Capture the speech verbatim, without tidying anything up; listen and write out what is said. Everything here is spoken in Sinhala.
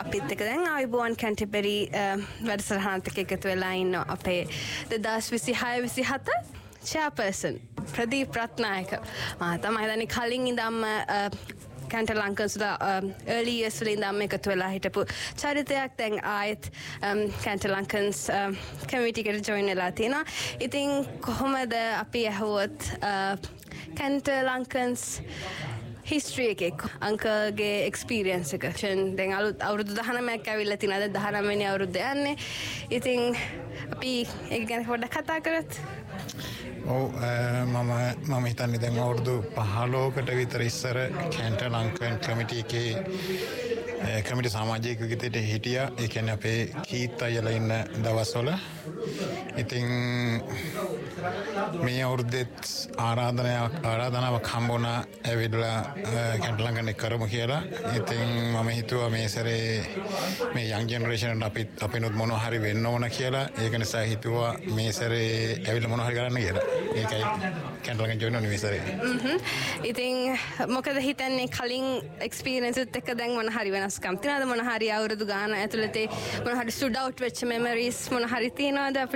අපිත් එක්ක දැන් ආයුබෝවන් කැන්ටබරි වැඩසටහනත් එක්ක එකතු වෙලා ඉන්නවා අපේ දෙදාස් විසිහය විසිහත chairperson ප්‍රදීප් රත්නායක මහතා. මම හිතන්නේ කලින් ඉඳන්ම කැන්ටර් ලංකන්ස්ලා early years වල ඉඳන්ම එකතු වෙලා හිටපු චරිතයක් දැන් ආයෙත් කැන්ටර් ලංකන්ස් කමිටි එකට join වෙලා තිනවා. ඉතින් කොහොමද අපි ඇහුවොත් කැන්ටර් ලංකන්ස් history එකක් අංකල්ගේ experience එක දැන් අවුරුදු දහනවයක් ඇවිල්ලා තියනවා. දැන් දහනව වෙනි අවුරුද්ද යන්නේ. ඉතින් අපි ඒක ගැන පොඩ්ඩක් කතා කරත්. ඔව් මම මම හිතන්නේ දැන් අවුරුදු පහළොවකට විතර ඉස්සර කැන්ටර් ලංකන් කමිටි එකේ කමිටි සමාජිකයෙකුට හිටියා. ඒ කියන්නේ අපේ කීත් අයලා ඉන්න දවස්වල. ඉතින් මේ අවුරුද්දෙත් ආරාධනාවක් ආරාධනාවක් හම්බුණා ඇවිල්ලා කැන්ටර් ලංකන් එක කරමු කියලා. ඉතින් මම හිතුවා මේ සැරේ මේ යං ජෙනරේෂන් අපිත් අපිනුත් මොනවා හරි වෙන්න ඕන කියලා. ඒක නිසා හිතුවා මේ සැරේ ඇවිල්ලා මොනවා හරි කරන්න කියලා. ඒකයි කැන්ටර් ලංකන් ජොයින් වුණේ මේ සැරේ. හ්ම්. ඉතින් මොකද හිතන්නේ කලින් එක්ස්පීරියන්ස් එකත් එක්ක දැන් මොන හරි වෙනස්කම් තියනවද? මොන හරි අවුරුදු ගාන ඇතුළතේ මොන හරි ස්ටුඩ් අවුට් වෙච්ච මෙමරිස් මොන හරි තියනවද?